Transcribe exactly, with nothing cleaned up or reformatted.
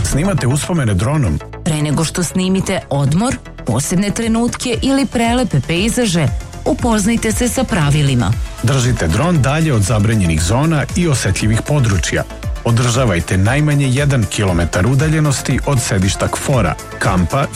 Snimate uspomene dronom? Pre nego što snimite odmor, posebne trenutke ili prelepe pejzaže, upoznajte se sa pravilima. Držite dron dalje od zabranjenih zona i osetljivih područja. Održavajte najmanje jedan kilometar udaljenosti od sedišta KFOR-a, kampa